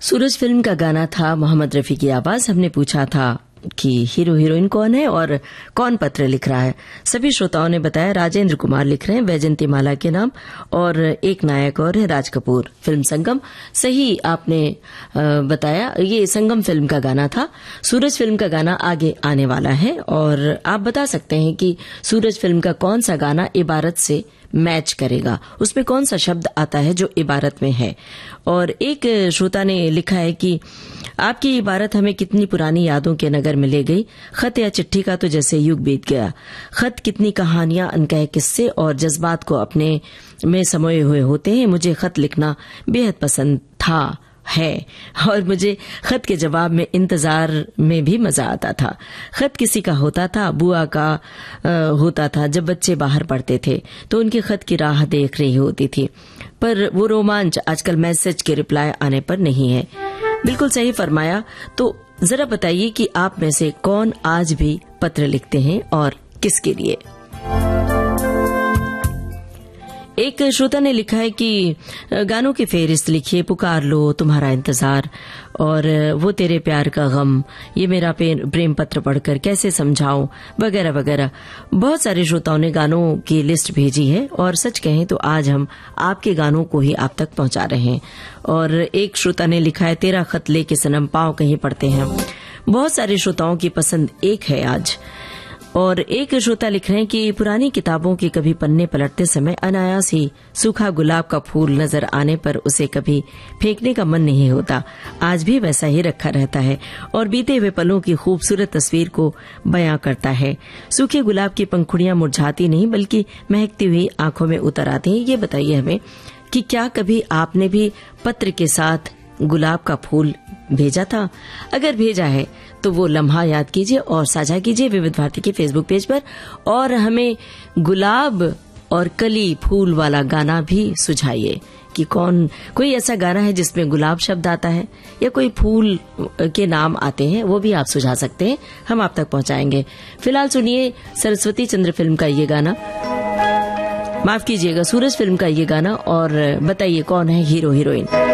सूरज film का गाना था, मोहम्मद रफी की आवाज। हमने पूछा था कि हीरो हीरोइन कौन है और कौन पत्र लिख रहा है। सभी श्रोताओं ने बताया राजेंद्र कुमार लिख रहे हैं वैजंती माला के नाम, और एक नायक और है राज कपूर। फिल्म संगम, सही आपने बताया, ये संगम फिल्म का गाना था। सूरज फिल्म का गाना आगे आने वाला है और आप बता सकते हैं कि सूरज फिल्म का कौन सा गाना इबारत से मैच करेगा, उसमें कौन सा शब्द आता है जो इबारत में है। और एक श्रोता ने लिखा है कि आपकी इबारत हमें कितनी पुरानी यादों के नगर में ले गई। खत या चिट्ठी का तो जैसे युग बीत गया। खत कितनी कहानियां, अनकहे किस्से और जज्बात को अपने में समोए हुए होते हैं। मुझे खत लिखना बेहद पसंद था है और मुझे खत के जवाब में इंतजार में भी मजा आता था। खत किसी का होता था, बुआ का होता था। जब बच्चे बाहर पढ़ते थे तो उनके खत की राह देख रही होती थी, पर वो रोमांच आजकल मैसेज के रिप्लाई आने पर नहीं है। बिल्कुल सही फरमाया। तो जरा बताइए कि आप में से कौन आज भी पत्र लिखते हैं और किसके लिए। एक श्रोता ने लिखा है कि गानों की फेहरिस्त लिखिए, पुकार लो, तुम्हारा इंतजार और वो तेरे प्यार का गम, ये मेरा प्रेम पत्र पढ़कर कैसे समझाऊं, वगैरह वगैरह। बहुत सारे श्रोताओं ने गानों की लिस्ट भेजी है और सच कहें तो आज हम आपके गानों को ही आप तक पहुंचा रहे हैं। और एक श्रोता ने लिखा है तेरा खत लेके सनम पांव कहीं पड़ते हैं। बहुत सारे श्रोताओं की पसंद एक है आज। और एक श्रोता लिख रहे हैं कि पुरानी किताबों के कभी पन्ने पलटते समय अनायास ही सूखा गुलाब का फूल नजर आने पर उसे कभी फेंकने का मन नहीं होता। आज भी वैसा ही रखा रहता है और बीते हुए पलों की खूबसूरत तस्वीर को बयां करता है। सूखे गुलाब की पंखुड़ियां मुरझाती नहीं बल्कि महकती हुई आंखों में उतर आती हैं। ये बताइए हमें कि क्या कभी आपने भी पत्र के साथ गुलाब का फूल भेजा था? अगर भेजा है तो वो लम्हा याद कीजिए और साझा कीजिए विविध भारती के फेसबुक पेज पर। और हमें गुलाब और कली फूल वाला गाना भी सुझाइए कि कोई ऐसा गाना है जिसमें गुलाब शब्द आता है या कोई फूल के नाम आते हैं, वो भी आप सुझा सकते हैं, हम आप तक पहुंचाएंगे। फिलहाल सुनिए सरस्वती चंद्र फिल्म का ये गाना, माफ कीजिएगा सूरज फिल्म का ये गाना, और बताइए कौन है हीरो हीरोइन।